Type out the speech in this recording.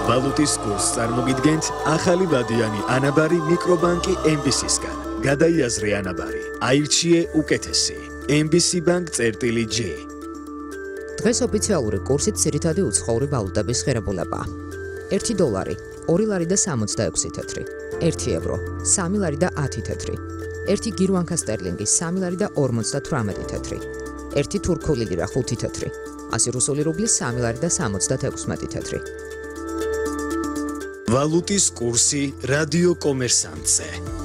ვალუტის კურსს წარმოგიდგენთ ახალი ბადიანი ანაბარი მიკრობანკი MBC-სგან. გადაიაზრე ანაბარი, აირჩიე უკეთესი. MBC Bank-G. დღეს ოფიციალური კურსით ძირითადი უცხოური ვალუტების ღირებულებაა. 1 დოლარი, 2 ლარი და 66 თეთრი, 1 ევრო, 3 ლარი და 10 თეთრი, 1 გირვანკა სტერლინგი, 3 ლარი და 58 თეთრი, 1 თურქული ლირა 5 თეთრი, 100 რუსული რუბლი 3 ლარი და 76 თეთრი. ვალუტის კურსი რადიო კომერსანტზე.